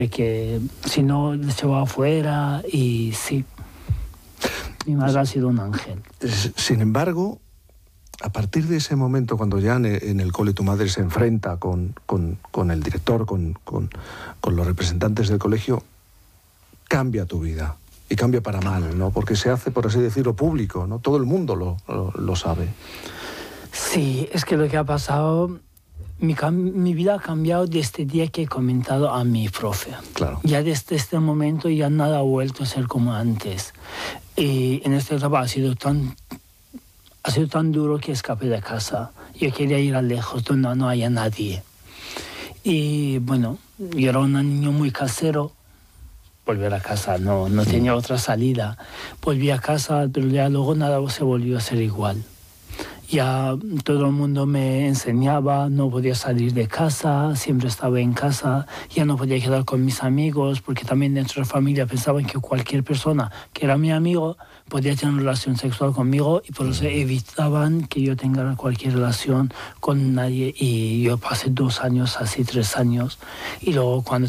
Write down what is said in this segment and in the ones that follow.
que si no se va afuera y sí, mi madre ha sido un ángel. Sin embargo, a partir de ese momento, cuando ya en el cole tu madre se enfrenta con el director, con los representantes del colegio, cambia tu vida. Y cambia para mal, ¿no? Porque se hace, por así decirlo, público, ¿no? Todo el mundo lo sabe. Sí, es que lo que ha pasado, mi vida ha cambiado desde el día que he comentado a mi profe. Claro. Ya desde este momento ya nada ha vuelto a ser como antes. Y en esta etapa ha sido tan duro que escapé de casa. Yo quería ir a lejos, donde no haya nadie. Y bueno, yo era un niño muy casero. Volver a casa, no tenía otra salida. Volví a casa, pero ya luego nada se volvió a ser igual. Ya todo el mundo me enseñaba, no podía salir de casa, siempre estaba en casa, ya no podía quedar con mis amigos, porque también dentro de la familia pensaban que cualquier persona que era mi amigo podía tener una relación sexual conmigo y por eso evitaban que yo tenga cualquier relación con nadie. Y yo pasé 2 años, así 3 años, y luego cuando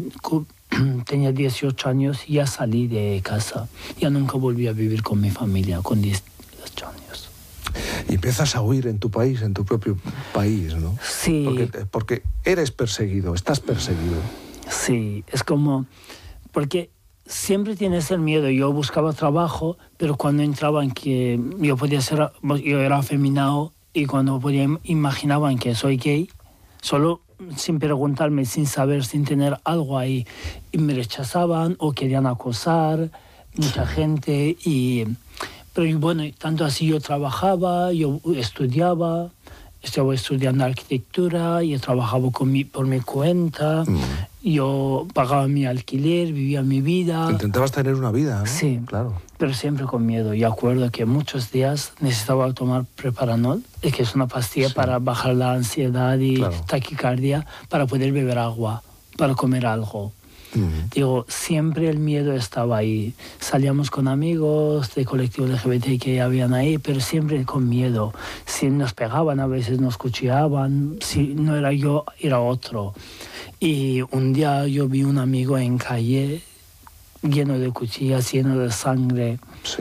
tenía 18 años ya salí de casa, ya nunca volví a vivir con mi familia con 18 años. Y empiezas a huir en tu país, en tu propio país, ¿no? Sí. Porque eres perseguido, estás perseguido. Sí, es como... Porque siempre tienes el miedo. Yo buscaba trabajo, pero cuando entraban que yo podía ser... Yo era afeminado y cuando imaginaban que soy gay, solo sin preguntarme, sin saber, sin tener algo ahí, y me rechazaban o querían acosar mucha gente y... Pero bueno, tanto así yo trabajaba, yo estudiaba, estaba estudiando arquitectura, yo trabajaba por mi cuenta, yo pagaba mi alquiler, vivía mi vida. Intentabas tener una vida, ¿no? Sí, claro. Pero siempre con miedo. Yo acuerdo que muchos días necesitaba tomar Preparanol, que es una pastilla para bajar la ansiedad y taquicardia, para poder beber agua, para comer algo. Digo, siempre el miedo estaba ahí. Salíamos con amigos de colectivo LGBT que habían ahí, pero siempre con miedo. Si nos pegaban, a veces nos cuchillaban. Si no era yo, era otro. Y un día yo vi un amigo en calle lleno de cuchillas, lleno de sangre. Sí.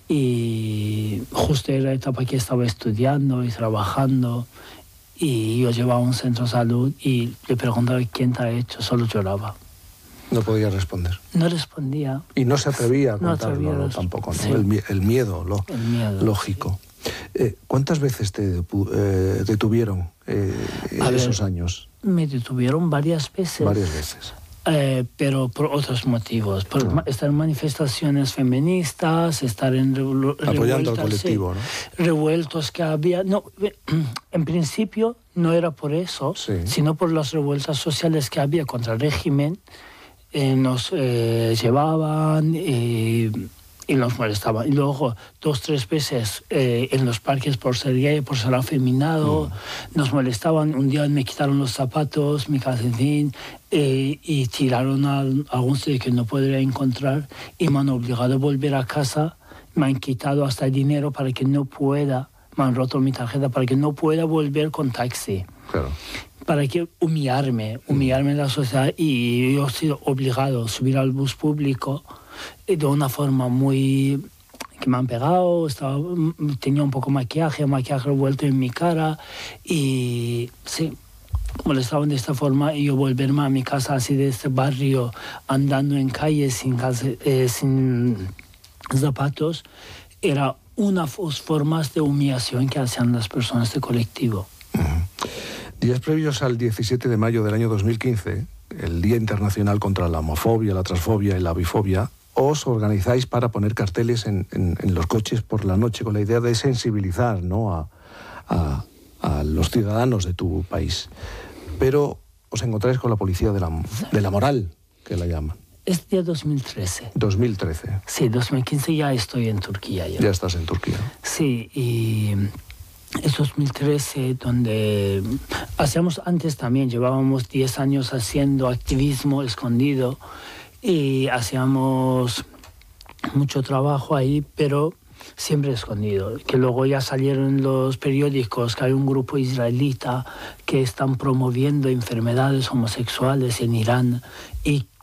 Y justo era la etapa que estaba estudiando y trabajando. Y yo llevaba a un centro de salud y le preguntaba quién te ha hecho, solo lloraba. No podía responder. No respondía. Y no se atrevía a contarlo tampoco, ¿no? Sí. El miedo, lógico. Sí. ¿Cuántas veces te detuvieron en esos años? Me detuvieron varias veces. Varias veces. Pero por otros motivos. Por estar en manifestaciones feministas, estar en apoyando al colectivo, ¿no? Revueltos que había. No, en principio no era por eso, sino por las revueltas sociales que había contra el régimen. Nos llevaban y nos molestaban. Y luego 2 o 3 veces en los parques por ser gay, por ser afeminado, nos molestaban. Un día me quitaron los zapatos, mi calcetín, y tiraron a algún sitio que no podría encontrar y me han obligado a volver a casa. Me han quitado hasta el dinero para que no pueda, me han roto mi tarjeta para que no pueda volver con taxi. Claro. Para que humillarme en la sociedad, y yo he sido obligado a subir al bus público de una forma muy... que me han pegado, tenía un poco maquillaje revuelto en mi cara y sí, molestaban de esta forma, y yo volverme a mi casa así de este barrio andando en calles sin zapatos era una formas de humillación que hacían las personas de colectivo. Días previos al 17 de mayo del año 2015, el Día Internacional contra la Homofobia, la Transfobia y la Bifobia, os organizáis para poner carteles en los coches por la noche con la idea de sensibilizar, ¿no?, a los ciudadanos de tu país. Pero os encontráis con la policía de la moral, que la llaman. Es día 2013. 2013. Sí, 2015 ya estoy en Turquía. Ya estás en Turquía. Sí, y... Es 2013 donde hacíamos antes también, llevábamos 10 años haciendo activismo escondido y hacíamos mucho trabajo ahí, pero Siempre escondido. Que luego ya salieron en los periódicos que hay un grupo israelita que están promoviendo enfermedades homosexuales en Irán y